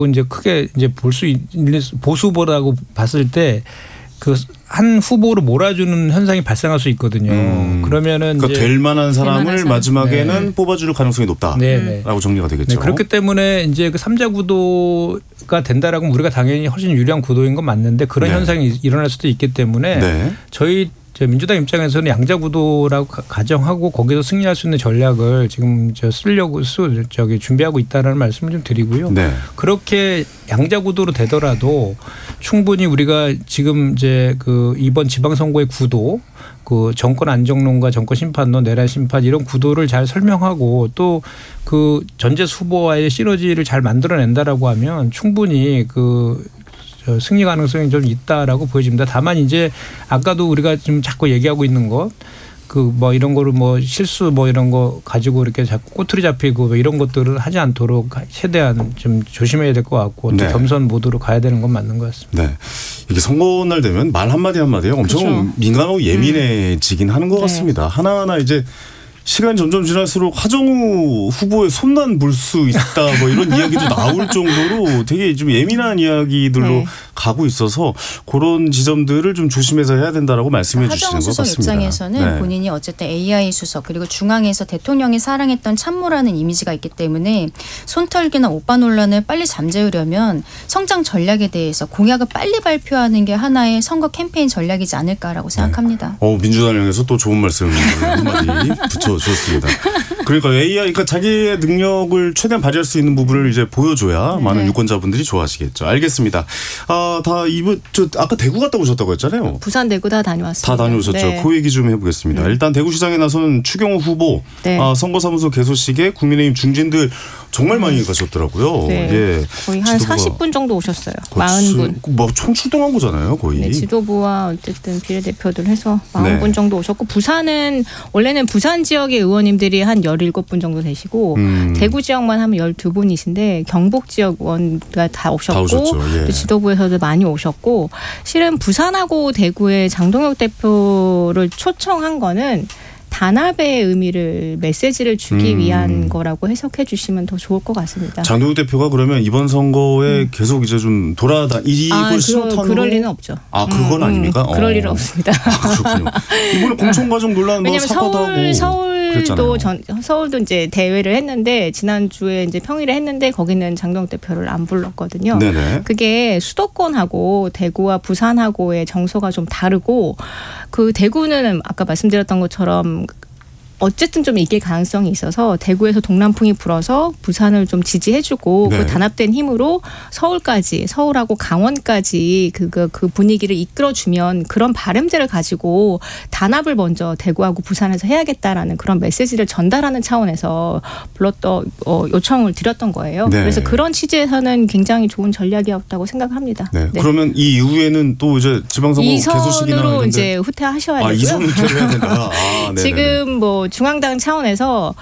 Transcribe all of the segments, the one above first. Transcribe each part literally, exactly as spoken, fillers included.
이제 크게 이제 볼 수 있는 보수 후보라고 봤을 때 그 한 후보로 몰아주는 현상이 발생할 수 있거든요. 음. 그러면은 그러니까 이제 될 만한 사람을 만한 사람. 마지막에는 네. 뽑아줄 가능성이 높다라고 네. 정리가 되겠죠. 네. 그렇기 때문에 이제 그 삼자 구도가 된다라고 하면 우리가 당연히 훨씬 유리한 구도인 건 맞는데 그런 네. 현상이 일어날 수도 있기 때문에 네. 저희 민주당 입장에서는 양자 구도라고 가정하고 거기서 승리할 수 있는 전략을 지금 저 쓰려고 쓰 저기 준비하고 있다라는 말씀을 좀 드리고요. 네. 그렇게 양자 구도로 되더라도 충분히 우리가 지금 이제 그 이번 지방선거의 구도, 그 정권 안정론과 정권 심판론, 내란 심판 이런 구도를 잘 설명하고 또 그 전재수 후보와의 시너지를 잘 만들어낸다라고 하면 충분히 그 승리 가능성이 좀 있다라고 보여집니다. 다만 이제 아까도 우리가 좀 자꾸 얘기하고 있는 것, 그 뭐 이런 거를 뭐 실수 뭐 이런 거 가지고 이렇게 자꾸 꼬투리 잡히고 뭐 이런 것들을 하지 않도록 최대한 좀 조심해야 될 것 같고 또 네. 겸손 모드로 가야 되는 건 맞는 것 같습니다. 네. 이게 선거날 되면 말 한마디 한마디에 엄청 그렇죠. 민감하고 예민해지긴 음. 하는 것 네. 같습니다. 하나하나 이제 시간이 점점 지날수록 하정우 후보의 손난 볼 수 있다 뭐 이런 이야기도 나올 정도로 되게 좀 예민한 이야기들로 네. 가고 있어서 그런 지점들을 좀 조심해서 해야 된다라고 말씀해 주시는 것 하정우 수석 같습니다. 입장에서는 네. 본인이 어쨌든 에이아이 수석 그리고 중앙에서 대통령이 사랑했던 참모라는 이미지가 있기 때문에 손털기나 오빠 논란을 빨리 잠재우려면 성장 전략에 대해서 공약을 빨리 발표하는 게 하나의 선거 캠페인 전략이지 않을까라고 생각합니다. 네. 어, 민주당에서 또 좋은 말씀 한마디 붙여주셨습니다. 그러니까 에이아이, 그러니까 자기의 능력을 최대한 발휘할 수 있는 부분을 이제 보여줘야 네. 많은 유권자분들이 좋아하시겠죠. 알겠습니다. 아, 다 이분 저 아까 대구 갔다 오셨다고 했잖아요. 부산, 대구 다 다녀왔습니다. 다 다녀오셨죠. 네. 그 얘기 좀 해보겠습니다. 네. 일단 대구시장에 나선 추경호 후보 네. 아, 선거사무소 개소식에 국민의힘 중진들 정말 많이 가셨더라고요. 네. 예. 거의 한 사십 분 정도 오셨어요. 사십 분. 뭐총 출동한 거잖아요, 거의. 네, 지도부와 어쨌든 비례대표들 해서 사십 분 네. 정도 오셨고 부산은 원래는 부산 지역의 의원님들이 한 십칠 분 정도 되시고 음. 대구 지역만 하면 열두 분이신데 경북 지역 의원가 다 오셨고 다 오셨죠. 예. 또 지도부에서도 많이 오셨고 실은 부산하고 대구의 장동혁 대표를 초청한 거는 단합의 의미를 메시지를 주기 음. 위한 거라고 해석해 주시면 더 좋을 것 같습니다. 장동혁 대표가 그러면 이번 선거에 음. 계속 이제 좀 돌아다 이걸 아, 신호탄으로 그럴 리는 없죠. 아 그건 음, 아닙니까? 음, 그럴 어. 일은 없습니다. 아, 그렇군요. 이번에 공천과정 논란 뭐 왜냐하면 사과도 서울 하고 서울도 그랬잖아요. 전, 서울도 이제 대회를 했는데 지난 주에 이제 평일에 했는데 거기는 장동혁 대표를 안 불렀거든요. 네네. 그게 수도권하고 대구와 부산하고의 정서가 좀 다르고 그 대구는 아까 말씀드렸던 것처럼. 어쨌든 좀 이길 가능성이 있어서 대구에서 동남풍이 불어서 부산을 좀 지지해주고 네. 그 단합된 힘으로 서울까지 서울하고 강원까지 그, 그, 그 분위기를 이끌어주면 그런 바램들을 가지고 단합을 먼저 대구하고 부산에서 해야겠다라는 그런 메시지를 전달하는 차원에서 불렀던 어, 요청을 드렸던 거예요. 네. 그래서 그런 취지에서는 굉장히 좋은 전략이었다고 생각합니다. 네. 네. 그러면 이 이후에는 또 이제 지방선거 개소식이나 이선으로 이런 데 이제 후퇴하셔야 아, 되고요. 이선 후퇴를 해야 된다. 아, 지금 뭐 중앙당 차원에서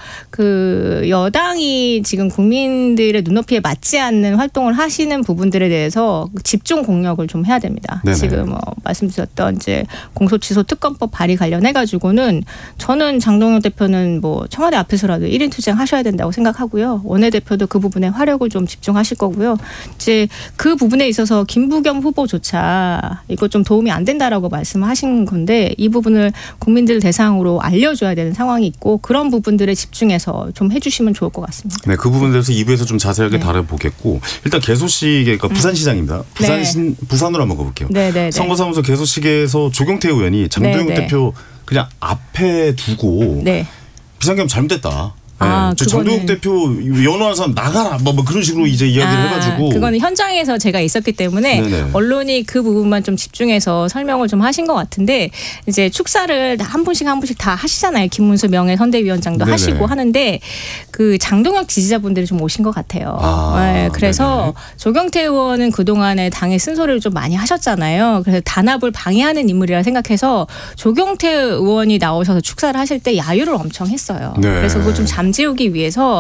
그 여당이 지금 국민들의 눈높이에 맞지 않는 활동을 하시는 부분들에 대해서 집중 공격을 좀 해야 됩니다. 네네. 지금 어, 말씀드렸던 이제 공소취소 특검법 발의 관련해 가지고는 저는 장동혁 대표는 뭐 청와대 앞에서라도 일 인 투쟁하셔야 된다고 생각하고요. 원내대표도 그 부분에 화력을 좀 집중하실 거고요. 이제 그 부분에 있어서 김부겸 후보조차 이거 좀 도움이 안 된다라고 말씀하신 건데 이 부분을 국민들 대상으로 알려줘야 되는 상황이 있고 그런 부분들에 집중해서 좀 해주시면 좋을 것 같습니다. 네, 그 부분에 대해서 이 부에서 좀 자세하게 네. 다뤄보겠고 일단 개소식에 그러니까 부산시장입니다. 부산 네. 부산으로 한번 가볼게요. 네, 네, 네. 선거사무소 개소식에서 조경태 의원이 장동혁 네, 네. 대표 그냥 앞에 두고 네. 비상계엄 잘못됐다. 네. 아, 저 그거는- 장동혁 대표 연호한 사람 나가라 뭐, 뭐 그런 식으로 이제 이야기를 아, 해가지고 그거는 현장에서 제가 있었기 때문에 네네. 언론이 그 부분만 좀 집중해서 설명을 좀 하신 것 같은데 이제 축사를 한 분씩 한 분씩 다 하시잖아요. 김문수 명예선대위원장도 네네. 하시고 하는데 그 장동혁 지지자분들이 좀 오신 것 같아요. 아, 네, 그래서 네네. 조경태 의원은 그동안에 당에 쓴소리를 좀 많이 하셨잖아요. 그래서 단합을 방해하는 인물이라 생각해서 조경태 의원이 나오셔서 축사를 하실 때 야유를 엄청 했어요. 네. 그래서 그걸 좀 잠재우기 위해서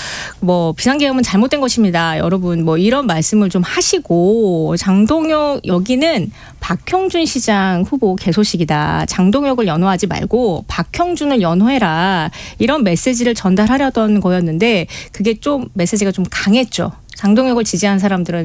뭐 비상계엄은 잘못된 것입니다. 여러분 뭐 이런 말씀을 좀 하시고 장동혁 여기는 박형준 시장 후보 개소식이다. 장동혁을 연호하지 말고 박형준을 연호해라. 이런 메시지를 전달하려던 거였는데 그게 좀 메시지가 좀 강했죠. 장동혁을 지지한 사람들은